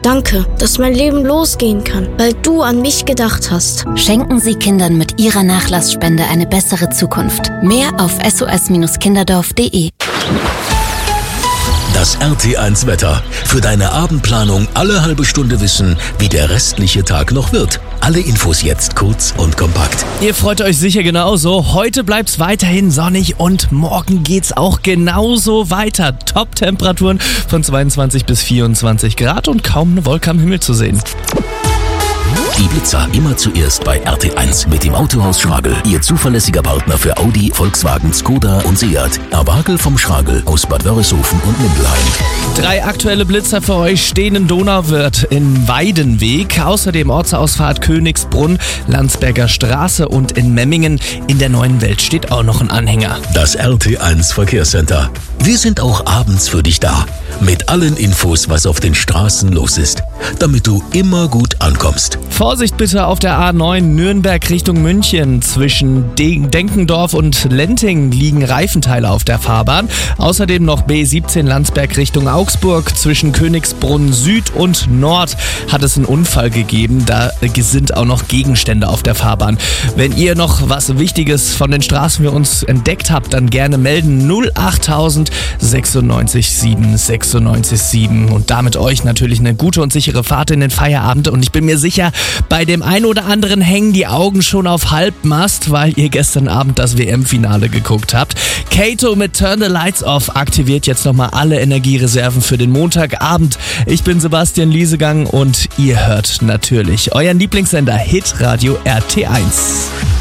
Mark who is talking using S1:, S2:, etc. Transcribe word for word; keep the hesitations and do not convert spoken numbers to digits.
S1: Danke, dass mein Leben losgehen kann, weil du an mich gedacht hast.
S2: Schenken Sie Kindern mit Ihrer Nachlassspende eine bessere Zukunft. Mehr auf s o s kinderdorf punkt d e.
S3: Das R T eins Wetter. Für deine Abendplanung alle halbe Stunde wissen, wie der restliche Tag noch wird. Alle Infos jetzt kurz und kompakt.
S4: Ihr freut euch sicher genauso. Heute bleibt's weiterhin sonnig und morgen geht's auch genauso weiter. Top-Temperaturen von zweiundzwanzig bis vierundzwanzig Grad und kaum eine Wolke am Himmel zu sehen.
S3: Die Blitzer immer zuerst bei R T eins mit dem Autohaus Schragel. Ihr zuverlässiger Partner für Audi, Volkswagen, Skoda und Seat. Erwagel vom Schragel aus Bad Wörishofen und Mindelheim.
S4: Drei aktuelle Blitzer für euch stehen in Donauwörth in Weidenweg. Außerdem Ortsausfahrt Königsbrunn, Landsberger Straße und in Memmingen. In der Neuen Welt steht auch noch ein Anhänger.
S3: Das R T eins Verkehrscenter. Wir sind auch abends für dich da. Mit allen Infos, was auf den Straßen los ist. Damit du immer gut ankommst.
S4: Vorsicht bitte auf der A neun Nürnberg Richtung München. Zwischen De- Denkendorf und Lenting liegen Reifenteile auf der Fahrbahn. Außerdem noch B siebzehn Landsberg Richtung Augsburg. Zwischen Königsbrunn Süd und Nord hat es einen Unfall gegeben. Da sind auch noch Gegenstände auf der Fahrbahn. Wenn ihr noch was Wichtiges von den Straßen für uns entdeckt habt, dann gerne melden. null achttausend sechsundneunzig sieben sechsundneunzig sieben. Und damit euch natürlich eine gute und sichere Fahrt in den Feierabend. Und ich bin mir sicher, bei dem einen oder anderen hängen die Augen schon auf Halbmast, weil ihr gestern Abend das W M-Finale geguckt habt. Kato mit Turn the Lights Off aktiviert jetzt nochmal alle Energiereserven für den Montagabend. Ich bin Sebastian Liesegang und ihr hört natürlich euren Lieblingssender Hitradio R T eins.